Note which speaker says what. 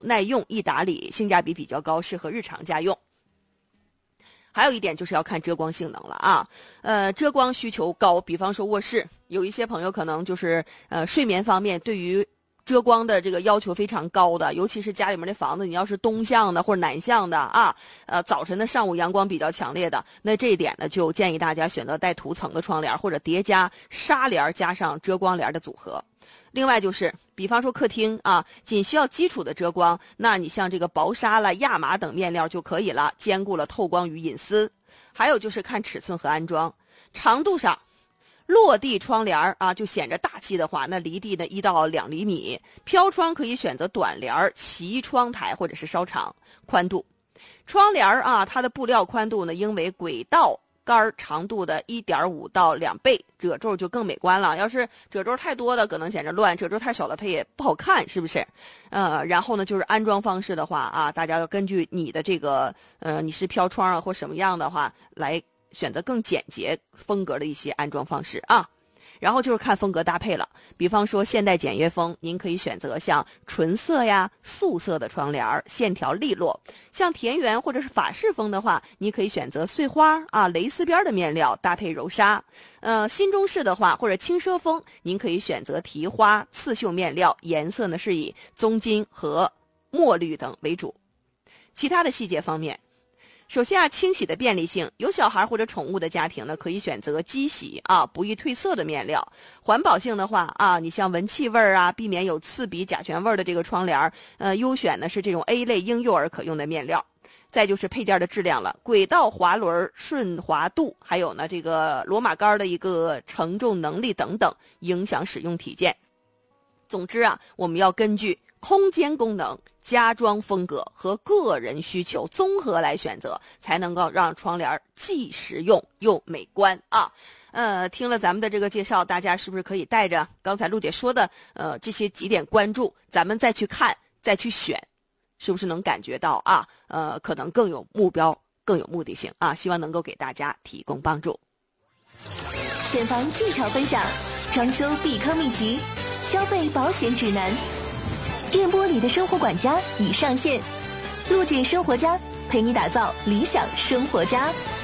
Speaker 1: 耐用、易打理，性价比比较高，适合日常家用。还有一点就是要看遮光性能了啊，遮光需求高，比方说卧室，有一些朋友可能就是睡眠方面对于遮光的这个要求非常高的，尤其是家里面的房子，你要是东向的或者南向的啊，早晨的上午阳光比较强烈的，那这一点呢就建议大家选择带涂层的窗帘或者叠加纱帘加上遮光帘的组合。另外就是，比方说客厅啊，仅需要基础的遮光，那你像这个薄纱啦、亚麻等面料就可以了，兼顾了透光与隐私。还有就是看尺寸和安装，长度上，落地窗帘啊就显着大气的话，那离地呢1到2厘米，飘窗可以选择短帘、齐窗台或者是稍长。宽度，窗帘啊，它的布料宽度呢应为轨道杆长度的1.5到2倍，褶皱就更美观了。要是褶皱太多的可能显得乱，褶皱太少的它也不好看，是不是？然后呢就是安装方式的话啊，大家要根据你的这个你是飘窗啊或什么样的话来选择更简洁风格的一些安装方式啊。然后就是看风格搭配了，比方说现代简约风，您可以选择像纯色呀、素色的窗帘，线条利落；像田园或者是法式风的话，你可以选择碎花啊、蕾丝边的面料搭配柔纱。新中式的话或者轻奢风，您可以选择提花、刺绣面料，颜色呢是以棕金和墨绿等为主。其他的细节方面，首先啊，清洗的便利性，有小孩或者宠物的家庭呢，可以选择机洗啊，不易褪色的面料。环保性的话啊，你像闻气味啊，避免有刺鼻、甲醛味的这个窗帘，优选呢是这种 A 类婴幼儿可用的面料。再就是配件的质量了，轨道滑轮顺滑度，还有呢这个螺马杆的一个承重能力等等，影响使用体验。总之啊，我们要根据空间功能、家装风格和个人需求综合来选择，才能够让窗帘既实用又美观啊。听了咱们的这个介绍，大家是不是可以带着刚才陆姐说的这些几点关注，咱们再去看，再去选，是不是能感觉到啊？可能更有目标，更有目的性啊。希望能够给大家提供帮助。
Speaker 2: 选房技巧分享，装修避坑秘籍，消费保险指南。电波里的生活管家已上线，陆姐生活家陪你打造理想生活家。